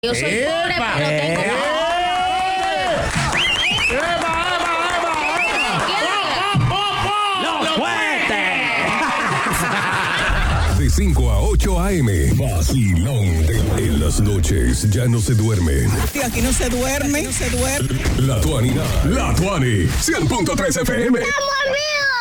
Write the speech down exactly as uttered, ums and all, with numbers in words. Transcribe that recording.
Yo soy ¡Epa! pobre, pero tengo... ¡Eh! ¡Eva, Eva, Eva, Eva! ¡Los fuertes! De cinco a ocho a eme, vacilón de en las noches ya no se duermen. Tío, aquí no se duerme, no se duerme. La Tuanina, La Tuani, cien punto tres F M.